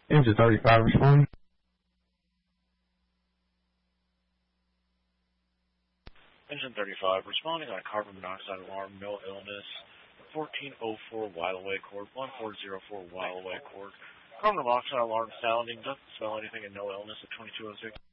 Engine 35 responding. Engine 35 responding on a carbon monoxide alarm, no illness. 1404 While-Away Cord, 1404 While-Away Cord. Carbon monoxide alarm sounding, doesn't smell anything and no illness at 2206.